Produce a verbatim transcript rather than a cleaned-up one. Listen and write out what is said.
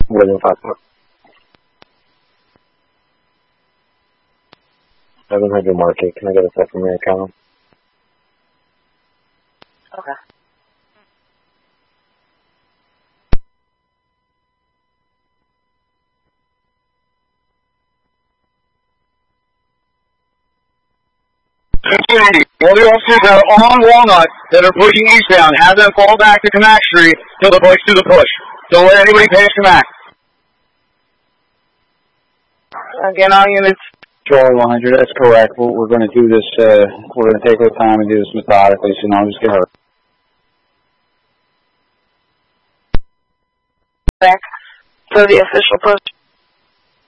William five four. seven hundred market. Can I get a set from your account? Okay. Well, the officers are on Walnut that are pushing eastbound. Have them fall back to Kamak Street till the push to the push. Don't let anybody pass Kamak. Again, all units. Charlie one hundred, that's correct. We're, we're going to do this, uh, we're going to take our time and do this methodically, so no one just get hurt. Back for the official push.